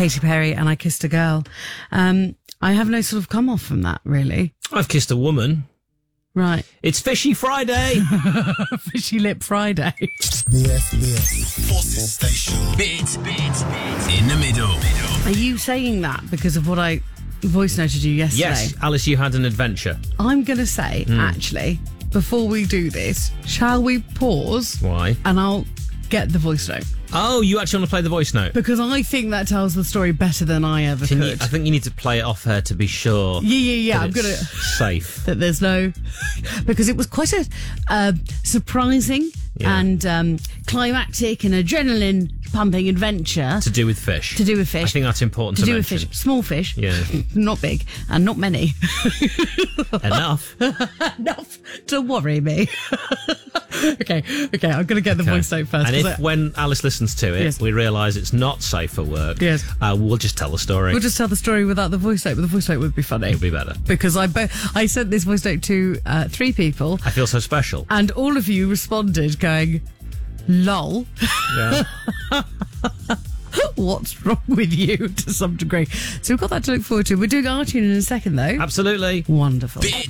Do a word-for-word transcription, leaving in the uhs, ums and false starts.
Katy Perry and I Kissed a Girl. Um, I have no sort of come off from that, really. I've kissed a woman. Right. It's Fishy Friday. Fishy Lip Friday. B F B F Forces Station. Bit, bit, bit. In the middle. Are you saying that because of what I voice noted you yesterday? Yes, Alice, you had an adventure. I'm going to say, Mm. actually, before we do this, shall we pause? Why? And I'll get the voice note. Oh, you actually want to play the voice note? Because I think that tells the story better than I ever Can could. you, I think you need to play it off her to be sure. Yeah, yeah, yeah. that I'm it's gonna safe. that there's no because it was quite a uh, surprising Yeah. and um, climactic and adrenaline pumping adventure To do with fish. to do with fish. I think that's important to to do mention. with fish, small fish, Yeah. not big and not many, Enough. enough to worry me. okay, okay. I'm gonna get the Okay. voice note first. And 'cause if I- when Alice listens to it, Yes. we realise it's not safe for work, Yes. uh, we'll just tell the story. we'll just tell the story without the voice note, but the voice note would be funny. It'll be better. Because I bo- I sent this voice note to uh, three people, I feel so special. and all of you responded going, "Lol." Yeah. What's wrong with you to some degree? So we've got that to look forward to. We're doing our tune in a second, though. Absolutely. Wonderful. Bit,